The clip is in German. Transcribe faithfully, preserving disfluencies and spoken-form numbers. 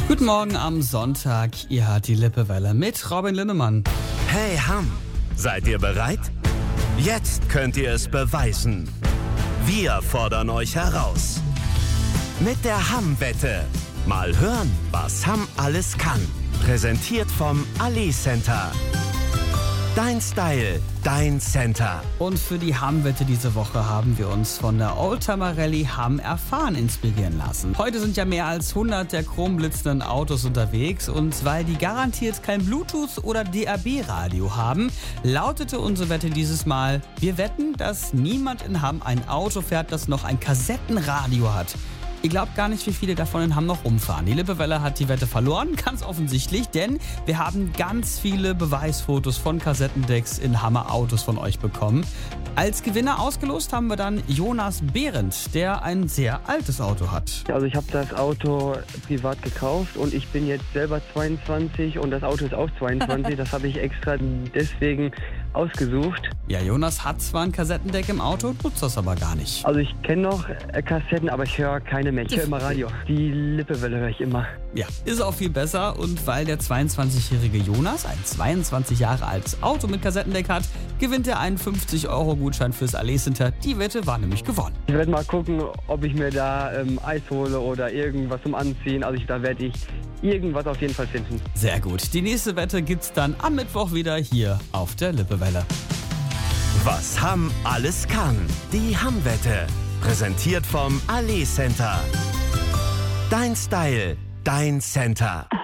Guten Morgen am Sonntag. Ihr hört die Lippewelle mit Robin Linnemann. Hey Hamm, seid ihr bereit? Jetzt könnt ihr es beweisen. Wir fordern euch heraus. Mit der Hamm-Wette. Mal hören, was Hamm alles kann. Präsentiert vom Ali Center. Dein Style, dein Center. Und für die Hamm-Wette diese Woche haben wir uns von der Oldtimer Rallye Hamm erfahren inspirieren lassen. Heute sind ja mehr als hundert der chromblitzenden Autos unterwegs und weil die garantiert kein Bluetooth oder D A B-Radio haben, lautete unsere Wette dieses Mal: Wir wetten, dass niemand in Hamm ein Auto fährt, das noch ein Kassettenradio hat. Ihr glaubt gar nicht, wie viele davon in Hamm noch rumfahren. Die Lippewelle hat die Wette verloren, ganz offensichtlich, denn wir haben ganz viele Beweisfotos von Kassettendecks in Hammer Autos von euch bekommen. Als Gewinner ausgelost haben wir dann Jonas Behrendt, der ein sehr altes Auto hat. Also ich habe das Auto privat gekauft und ich bin jetzt selber zweiundzwanzig und das Auto ist auch zweiundzwanzig. Das habe ich extra deswegen ausgesucht. Ja, Jonas hat zwar ein Kassettendeck im Auto, nutzt das aber gar nicht. Also ich kenne noch äh, Kassetten, aber ich höre keine mehr. Ich höre immer Radio. Die Lippewelle höre ich immer. Ja, ist auch viel besser, und weil der zweiundzwanzigjährige Jonas ein zweiundzwanzig Jahre altes Auto mit Kassettendeck hat, gewinnt er einen fünfzig Euro Gutschein fürs Ali Center. Die Wette war nämlich gewonnen. Ich werde mal gucken, ob ich mir da ähm, Eis hole oder irgendwas zum Anziehen. Also ich, da werde ich irgendwas auf jeden Fall finden. Sehr gut. Die nächste Wette gibt's dann am Mittwoch wieder hier auf der Lippewelle. Was Hamm alles kann. Die Hamm-Wette. Präsentiert vom Ali Center. Dein Style, dein Center.